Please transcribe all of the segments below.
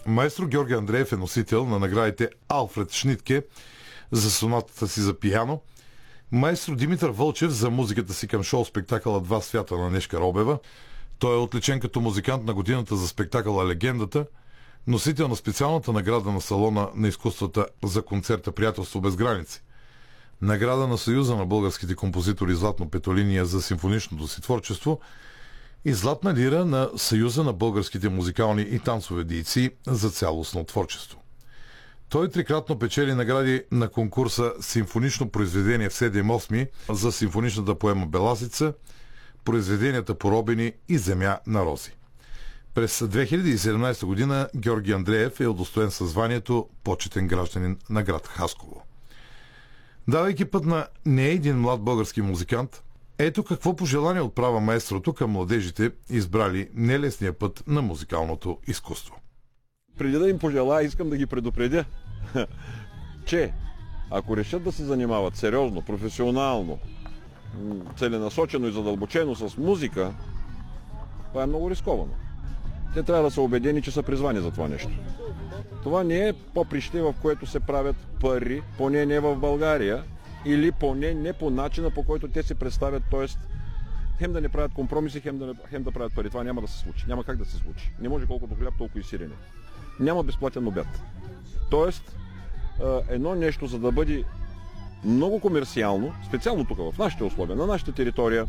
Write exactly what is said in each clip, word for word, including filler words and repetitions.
Маестро Георги Андреев е носител на наградите Алфред Шнитке за сонатата си за пиано, маестро Димитър Вълчев за музиката си към шоу-спектакъла Два свята на Нешка Робева. Той е отличен като музикант на годината за спектакъла Легендата, носител на специалната награда на Салона на изкуствата за концерта Приятелство без граници, награда на Съюза на българските композитори Златно петолиния за симфоничното си творчество и Златна лира на Съюза на българските музикални и танцови дейци за цялостно творчество. Той трикратно печели награди на конкурса Симфонично произведение в седем осми за симфоничната поема Беласица, произведенията Поробени и Земя на рози. През две хиляди и седемнадесета година Георги Андреев е удостоен със званието почетен гражданин на град Хасково. Давайки път на не един млад български музикант, ето какво пожелание отправя маестрото към младежите, избрали нелесния път на музикалното изкуство. Преди да им пожелая, искам да ги предупредя, че ако решат да се занимават сериозно, професионално, целенасочено и задълбочено с музика, това е много рисковано. Те трябва да са убедени, че са призвани за това нещо. Това не е поприще, в което се правят пари, поне не в България, или поне не по начина, по който те се представят, т.е. хем да не правят компромиси, хем да, хем да правят пари. Това няма да се случи. Няма как да се случи. Не може колкото хляб, толкова и сирене. Няма безплатен обяд. Тоест, едно нещо, за да бъде много комерциално, специално тук в нашите условия, на нашата територия,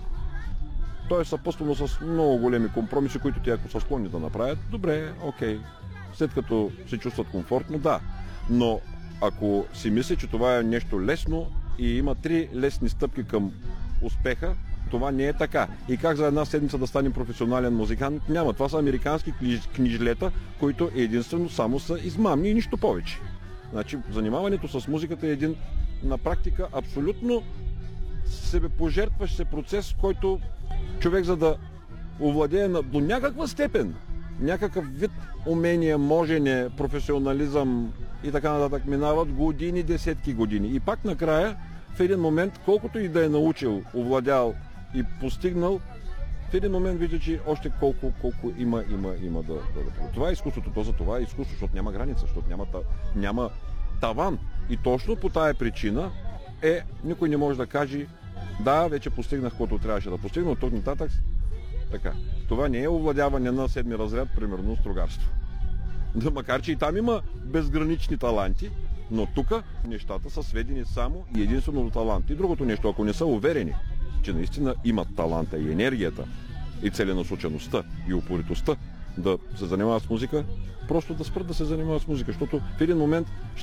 то е съпъствано с много големи компромиси, които те ако са склонни да направят, добре, окей, след като се чувстват комфортно, да. Но ако си мисли, че това е нещо лесно и има три лесни стъпки към успеха, това не е така. И как за една седмица да станем професионален музикант? Няма. Това са американски книжлета, които единствено само са измамни и нищо повече. Значи, занимаването с музиката е един на практика абсолютно себепожертващ се процес, който човек, за да овладее до някаква степен, някакъв вид умение, можене, професионализъм и така нататък, минават години, десетки години. И пак накрая, в един момент, колкото и да е научил, овладял и постигнал, в един момент вижда, че още колко, колко има, има, има да, да, да. Това е изкуството, то за това е изкуство, защото няма граница, защото няма, няма таван. И точно по тая причина е, никой не може да каже, да, вече постигнах каквото трябваше да постигна, от тук нататък така. Това не е овладяване на седми разряд, примерно строгарство. Да, макар че и там има безгранични таланти, но тук нещата са сведени само и единствено до талант. И другото нещо, ако не са уверени, че наистина имат таланта и енергията, и целенасочеността, и упоритостта да се занимават с музика, просто да спрат да се занимават с музика, защото в един момент